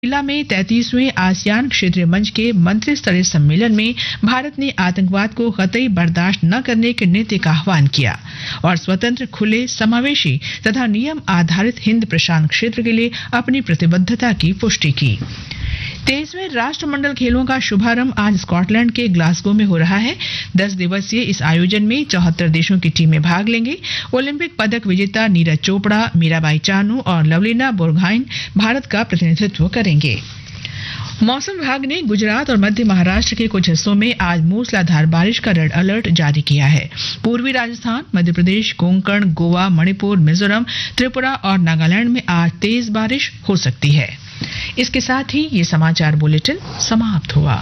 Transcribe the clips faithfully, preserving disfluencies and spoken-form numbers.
जिला में तैंतीसवें आसियान क्षेत्रीय मंच के मंत्री स्तरीय सम्मेलन में भारत ने आतंकवाद को कतई बर्दाश्त न करने के नीति का आह्वान किया और स्वतंत्र, खुले, समावेशी तथा नियम आधारित हिंद प्रशांत क्षेत्र के लिए अपनी प्रतिबद्धता की पुष्टि की। तेईसवें राष्ट्रमंडल खेलों का शुभारंभ आज स्कॉटलैंड के ग्लासगो में हो रहा है। दस दिवसीय इस आयोजन में चौहत्तर देशों की टीमें भाग लेंगी। ओलंपिक पदक विजेता नीरज चोपड़ा, मीराबाई चानू और लवलीना बोरगोहाइन भारत का प्रतिनिधित्व करेंगे। मौसम विभाग ने गुजरात और मध्य महाराष्ट्र के कुछ हिस्सों में आज मूसलाधार बारिश का रेड अलर्ट जारी किया है। पूर्वी राजस्थान, मध्य प्रदेश, कोंकण, गोवा, मणिपुर, मिजोरम, त्रिपुरा और नागालैंड में आज तेज बारिश हो सकती है। इसके साथ ही ये समाचार बुलेटिन समाप्त हुआ।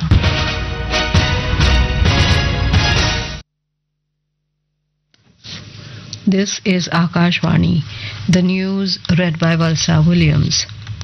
This is Akashvani. The news read by Valsa Williams.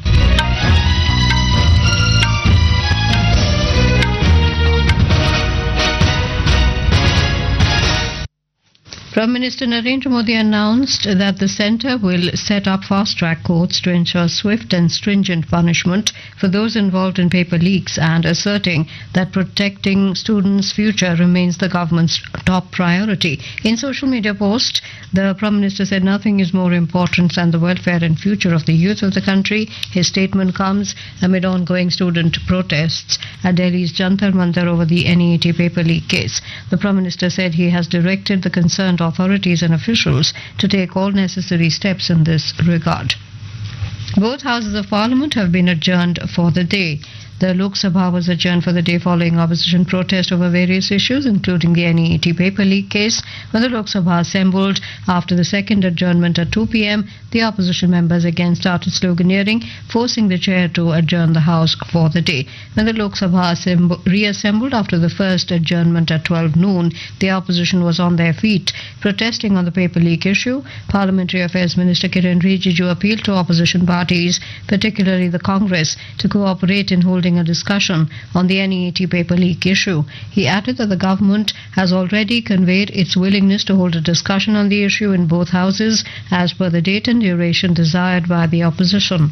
Prime Minister Narendra Modi announced that the centre will set up fast-track courts to ensure swift and stringent punishment for those involved in paper leaks, and asserting that protecting students' future remains the government's top priority. In social media post, the Prime Minister said nothing is more important than the welfare and future of the youth of the country. His statement comes amid ongoing student protests at Delhi's Jantar Mantar over the N E A T paper leak case. The Prime Minister said he has directed the concerned authorities and officials to take all necessary steps in this regard. Both houses of parliament have been adjourned for the day. The Lok Sabha was adjourned for the day following opposition protest over various issues, including the N E A T paper leak case. When the Lok Sabha assembled after the second adjournment at two p m, the opposition members again started sloganeering, forcing the chair to adjourn the House for the day. When the Lok Sabha assemb- reassembled after the first adjournment at twelve noon, the opposition was on their feet, protesting on the paper leak issue. Parliamentary Affairs Minister Kiren Rijiju appealed to opposition parties, particularly the Congress, to cooperate in holding a discussion on the N E A T paper leak issue. He added that the government has already conveyed its willingness to hold a discussion on the issue in both houses as per the date and duration desired by the opposition.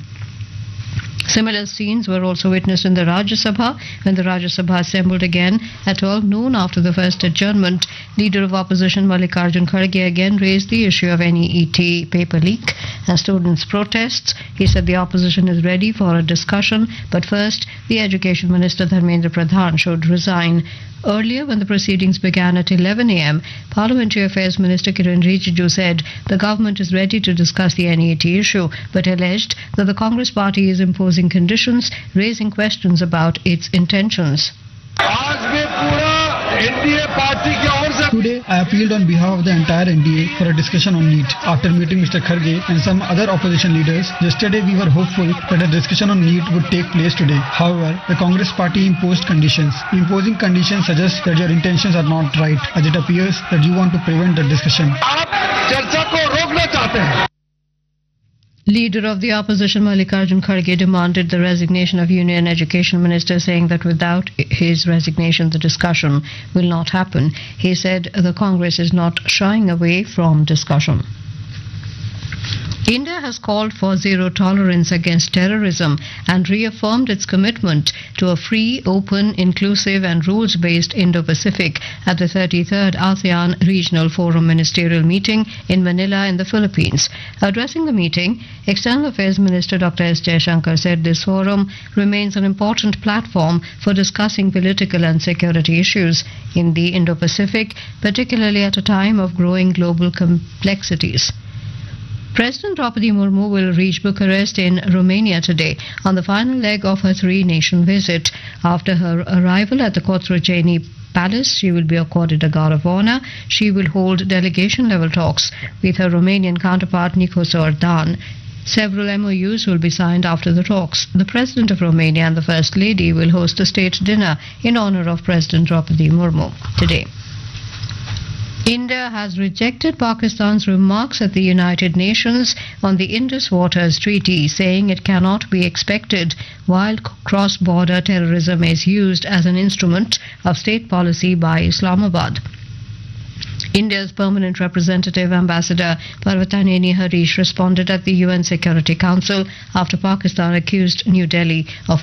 Similar scenes were also witnessed in the Rajya Sabha when the Rajya Sabha assembled again at twelve noon after the first adjournment. Leader of opposition Mallikarjun Kharge again raised the issue of N E A T paper leak and students' protests. He said the opposition is ready for a discussion, but first the Education Minister Dharmendra Pradhan should resign. Earlier, when the proceedings began at eleven a m, Parliamentary Affairs Minister Kiren Rijiju said the government is ready to discuss the N E A T issue, but alleged that the Congress party is imposing conditions, raising questions about its intentions. Today, I appealed on behalf of the entire N D A for a discussion on NEET. After meeting Mister Kharge and some other opposition leaders, yesterday we were hopeful that a discussion on NEET would take place today. However, the Congress party imposed conditions. Imposing conditions suggests that your intentions are not right, as it appears that you want to prevent the discussion. Leader of the opposition Mallikarjun Kharge demanded the resignation of Union Education Minister, saying that without his resignation the discussion will not happen. He said the Congress is not shying away from discussion. India has called for zero tolerance against terrorism and reaffirmed its commitment to a free, open, inclusive and rules-based Indo-Pacific at the thirty-third ASEAN Regional Forum Ministerial Meeting in Manila in the Philippines. Addressing the meeting, External Affairs Minister Doctor S. Jaishankar said this forum remains an important platform for discussing political and security issues in the Indo-Pacific, particularly at a time of growing global complexities. President Draupadi Murmu will reach Bucharest in Romania today on the final leg of her three-nation visit. After her arrival at the Cotroceni Palace, she will be accorded a Guard of Honor. She will hold delegation-level talks with her Romanian counterpart Nicos Ordan. Several M O Us will be signed after the talks. The President of Romania and the First Lady will host a state dinner in honor of President Draupadi Murmu today. India has rejected Pakistan's remarks at the United Nations on the Indus Waters Treaty, saying it cannot be expected while cross-border terrorism is used as an instrument of state policy by Islamabad. India's permanent representative, Ambassador Parvataneni Harish, responded at the U N Security Council after Pakistan accused New Delhi of